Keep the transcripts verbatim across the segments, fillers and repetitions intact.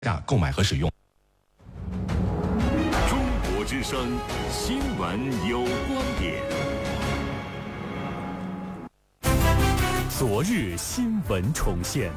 价购买和使用。 中国之声新闻有观点。昨日新闻重现。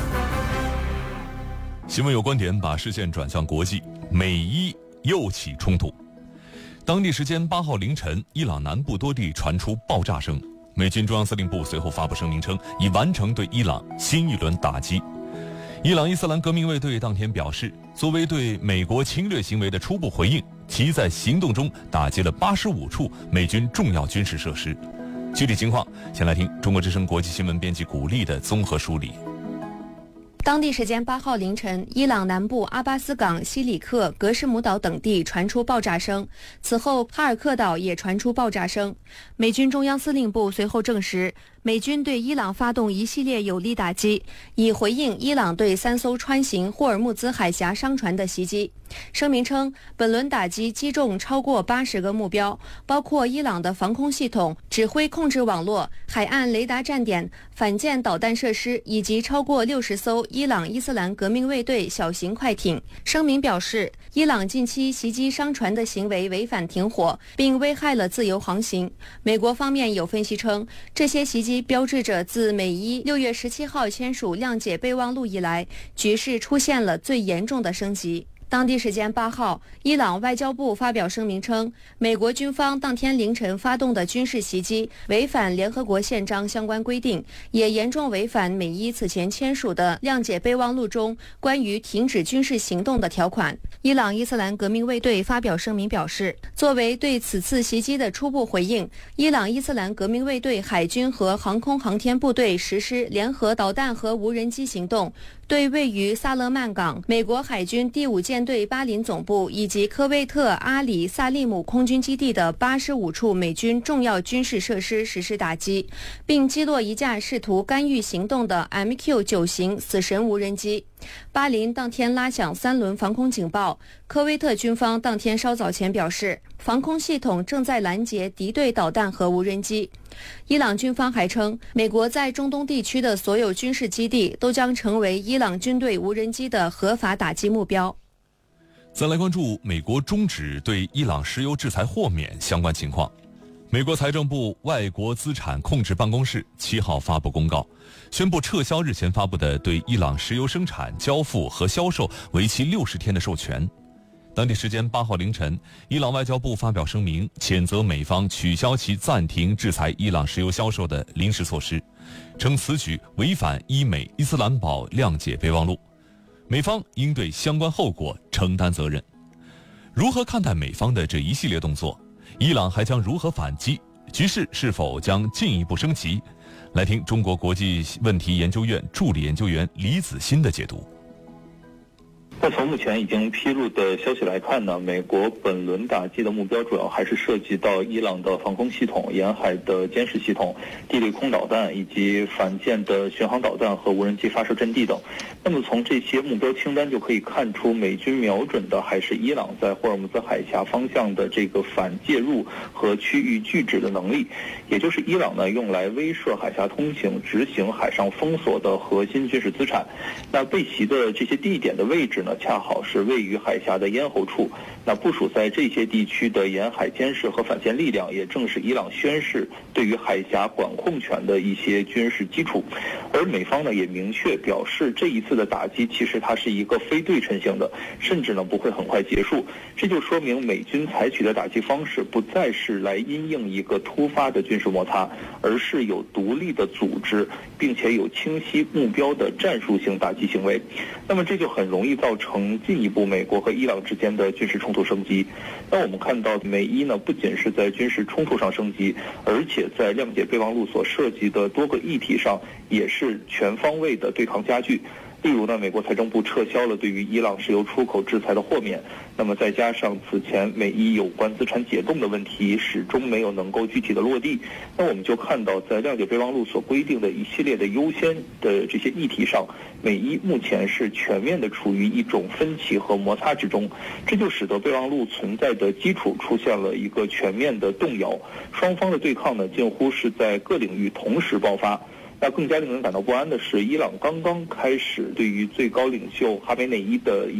新闻有观点，把视线转向国际，美伊又起冲突。当地时间八号凌晨，伊朗南部多地传出爆炸声。美军中央司令部随后发布声明称，已完成对伊朗新一轮打击。伊朗伊斯兰革命卫队当天表示，作为对美国侵略行为的初步回应，其在行动中打击了八十五处美军重要军事设施。具体情况，先来听中国之声国际新闻编辑古丽的综合梳理。 当地时间八号凌晨，伊朗南部阿巴斯港、西里克、格什姆岛等地传出爆炸声。此后，哈尔克岛也传出爆炸声。美军中央司令部随后证实，美军对伊朗发动一系列有力打击，以回应伊朗对三艘穿行霍尔木兹海峡商船的袭击。声明称，本轮打击击中超过八十个目标，包括伊朗的防空系统、指挥控制网络、海岸雷达站点、反舰导弹设施以及超过六十艘伊朗伊斯兰革命卫队小型快艇。声明表示，伊朗近期袭击商船的行为违反停火，并危害了自由航行。美国方面有分析称，这些袭击标志着自美伊六月十七号签署谅解备忘录以来，局势出现了最严重的升级。当地时间八号，伊朗外交部发表声明称，美国军方当天凌晨发动的军事袭击违反联合国宪章相关规定，也严重违反美伊此前签署的谅解备忘录中关于停止军事行动的条款。伊朗伊斯兰革命卫队发表声明表示，作为对此次袭击的初步回应，伊朗伊斯兰革命卫队海军和航空航天部队实施联合导弹和无人机行动，对位于萨勒曼港美国海军第五舰队巴林总部以及科威特阿里萨利姆空军基地的八十五处美军重要军事设施实施打击，并击落一架试图干预行动的 M Q 九 型死神无人机。巴林当天拉响三轮防空警报。科威特军方当天稍早前表示，防空系统正在拦截敌对导弹和无人机。伊朗军方还称，美国在中东地区的所有军事基地都将成为伊朗军队无人机的合法打击目标。 再来关注美国终止对伊朗石油制裁豁免相关情况。美国财政部外国资产控制办公室七号发布公告，宣布撤销日前发布的对伊朗石油生产、交付和销售为期六十天的授权。当地时间八号凌晨，伊朗外交部发表声明，谴责美方取消其暂停制裁伊朗石油销售的临时措施，称此举违反伊美伊斯兰堡谅解备忘录，美方应对相关后果承担责任。如何看待美方的这一系列动作？伊朗还将如何反击？局势是否将进一步升级？来听中国国际问题研究院助理研究员李子欣的解读。 那从目前已经披露的消息来看呢，美国本轮打击的目标主要还是涉及到伊朗的防空系统、沿海的监视系统、地对空导弹以及反舰的巡航导弹和无人机发射阵地等。那么从这些目标清单就可以看出，美军瞄准的还是伊朗在霍尔木兹海峡方向的这个反介入和区域拒止的能力，也就是伊朗呢用来威慑海峡通行、执行海上封锁的核心军事资产。那被袭的这些地点的位置呢，恰好是位于海峡的咽喉处。那部署在这些地区的沿海监视和反舰力量，也正是伊朗宣示对于海峡管控权的一些军事基础。而美方呢也明确表示，这一次的打击其实它是一个非对称性的，甚至呢不会很快结束。这就说明美军采取的打击方式不再是来因应一个突发的军事摩擦，而是有独立的组织，并且有清晰目标的战术性打击行为。那么这就很容易造成进一步美国和伊朗之间的军事冲突升级。那我们看到美伊呢不仅是在军事冲突上升级，而且在谅解备忘录所涉及的多个议题上也是全方位的对抗加剧。例如呢，美国财政部撤销了对于伊朗石油出口制裁的豁免，那么再加上此前美伊有关资产解冻的问题始终没有能够具体的落地，那我们就看到在谅解备忘录所规定的一系列的优先的这些议题上，美伊目前是全面的处于一种分歧和摩擦之中，这就使得备忘录存在的基础出现了一个全面的动摇，双方的对抗呢近乎是在各领域同时爆发。 那更加令人感到不安的是，伊朗刚刚开始对于最高领袖哈梅内伊的